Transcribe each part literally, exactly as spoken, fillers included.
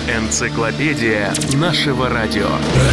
Энциклопедия нашего радио.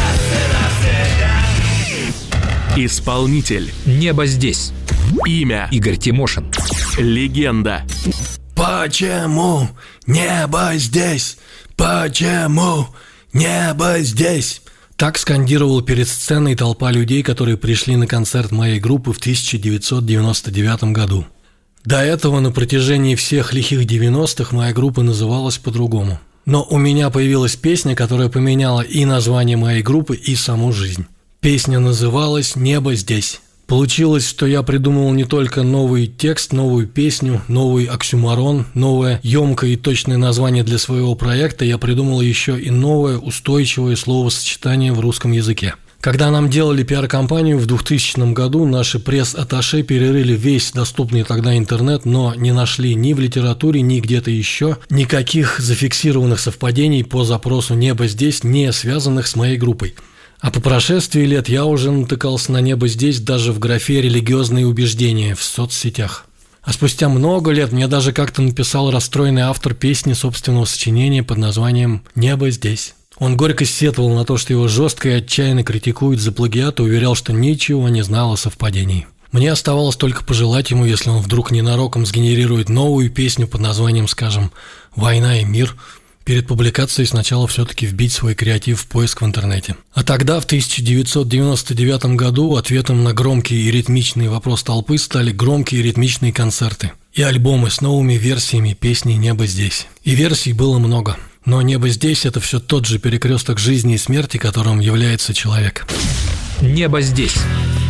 Исполнитель. Небо здесь. Имя. Игорь Тимошин. Легенда. Почему небо здесь? Почему небо здесь? Так скандировал перед сценой толпа людей, которые пришли на концерт моей группы в тысяча девятьсот девяносто девятом году. До этого на протяжении всех лихих девяностых моя группа называлась по-другому. Но у меня появилась песня, которая поменяла и название моей группы, и саму жизнь. Песня называлась «Небо здесь». Получилось, что я придумал не только новый текст, новую песню, новый оксюморон, новое ёмкое и точное название для своего проекта, я придумал еще и новое устойчивое словосочетание в русском языке. Когда нам делали пиар-компанию в двухтысячном году, наши пресс-атташе перерыли весь доступный тогда интернет, но не нашли ни в литературе, ни где-то еще никаких зафиксированных совпадений по запросу «Небо здесь», не связанных с моей группой. А по прошествии лет я уже натыкался на «Небо здесь» даже в графе «Религиозные убеждения» в соцсетях. А спустя много лет мне даже как-то написал расстроенный автор песни собственного сочинения под названием «Небо здесь». Он горько сетовал на то, что его жестко и отчаянно критикуют за плагиат, и уверял, что ничего не знал о совпадении. Мне оставалось только пожелать ему, если он вдруг ненароком сгенерирует новую песню под названием, скажем, «Война и мир», перед публикацией сначала все-таки вбить свой креатив в поиск в интернете. А тогда, в тысяча девятьсот девяносто девятом году, ответом на громкий и ритмичный вопрос толпы стали громкие и ритмичные концерты и альбомы с новыми версиями песни «Небо здесь». И версий было много. Но «Небо здесь» — это все тот же перекресток жизни и смерти, которым является человек. Небо здесь.